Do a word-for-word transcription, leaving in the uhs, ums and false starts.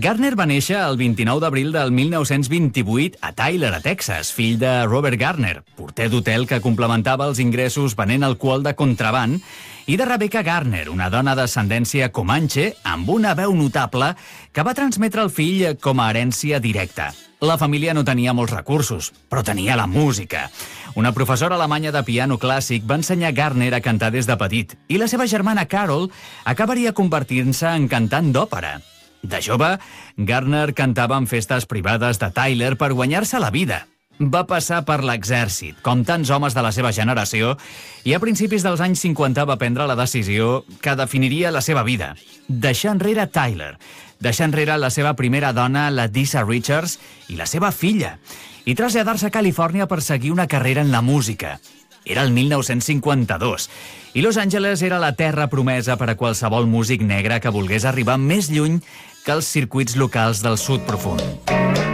Garner va néixer el vint-i-nou d'abril del mil nou-cents vint-i-vuit a Tyler, a Texas, fill de Robert Garner, porter d'hotel que complementava els ingressos venent alcohol de contraban, i de Rebecca Garner, una dona d'ascendència comanche amb una veu notable que va transmetre al fill com a herència directa. La família no tenia molts recursos, però tenia la música. Una professora alemanya de piano clàssic va ensenyar Garner a cantar des de petit, i la seva germana Carol acabaria convertint-se en cantant d'òpera. De jove, Garner cantava en festes privades de Tyler per guanyar-se la vida. Va passar per l'exèrcit, com tants homes de la seva generació, i a principis dels anys cinquanta va prendre la decisió que definiria la seva vida. Deixar enrere Tyler, deixar enrere la seva primera dona, la Disa Richards, i la seva filla, i traslladar-se a Califòrnia per seguir una carrera en la música. Era el mil nou-cents cinquanta-dos, i Los Angeles era la terra promesa per a qualsevol músic negre que volgués arribar més lluny que els circuits locals del sud profund.